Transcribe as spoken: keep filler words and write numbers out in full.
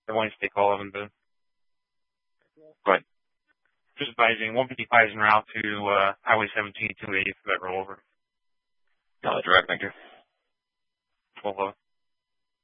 They're wanting to take all of them, but Go ahead. just advising one fifty-five is en route to uh, Highway seventeen, two eighty for that rollover. No, direct, thank you. twelve